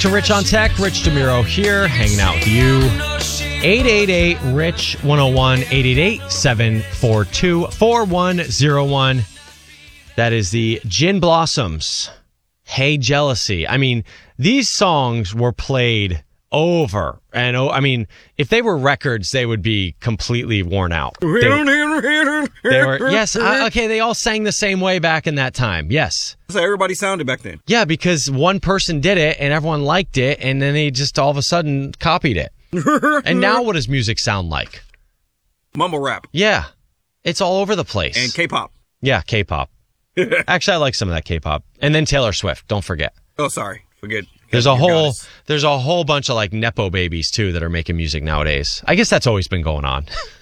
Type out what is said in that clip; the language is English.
To Rich on Tech, Rich DeMuro here, hanging out with you. 888-RICH-101, 888-742-4101. That is the Gin Blossoms. Hey, Jealousy. I mean, these songs were played over and I mean, if they were records, they would be completely worn out. They were, yes, okay, they all sang the same way back in that time. Yes. That's how everybody sounded back then. Yeah, because one person did it and everyone liked it, and then they just all of a sudden copied it. And now what does music sound like? Mumble rap. Yeah. It's all over the place. And K-pop. Yeah, K-pop. Actually, I like some of that K-pop. And then Taylor Swift, don't forget. Oh, sorry. Forget. There's a whole bunch of like Nepo babies too that are making music nowadays. I guess that's always been going on.